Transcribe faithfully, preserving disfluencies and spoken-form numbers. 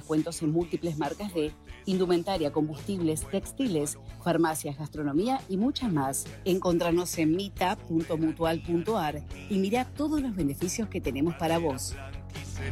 descuentos en múltiples marcas de indumentaria, combustibles, textiles, farmacias, gastronomía y muchas más. Encontranos en meetup punto mutual punto ar y mira todos los beneficios que tenemos para vos.